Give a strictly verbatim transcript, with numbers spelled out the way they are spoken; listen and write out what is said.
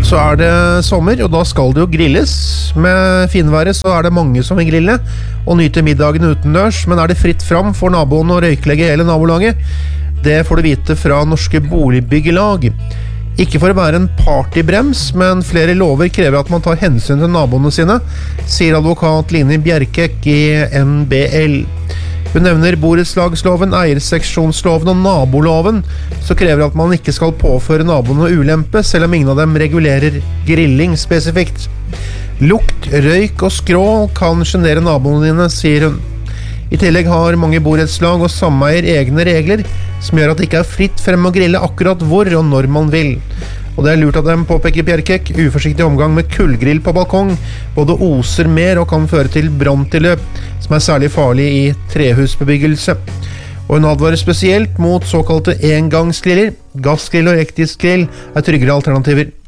så er det sommer, og da skal det jo grilles. Med finværet så er det mange som vil grille og nyte middagen utendørs, men er det fritt fram for naboen å røyklegge hele nabolaget? Det får du vite fra Norske Boligbyggelag. Ikke for å være en partybrems, men flere lover krever at man tar hensyn til naboene sine, sier advokat Line Bjerkek i N B L. Hun nevner borettslagsloven, eierseksjonsloven og naboloven, så krever at man ikke skal påføre naboene ulempe, selv om ingen av dem regulerer grilling spesifikt. Lukt, røyk og skrål kan sjenere naboene dine, sier hun. I tillegg har mange borettslag og sameier egne regler, som gjør at det ikke er fritt frem å grille akkurat hvor og når man vil. Og det er lurt av dem, påpeker Bjerkek. Uforsiktig omgang med kullgrill på balkong både oser mer og kan føre til branntilløp, som er særlig farlig i trehusbebyggelse. Og hun advarer spesielt mot såkalte engangsgriller. Gassgrill og elektrisk grill er tryggere alternativer.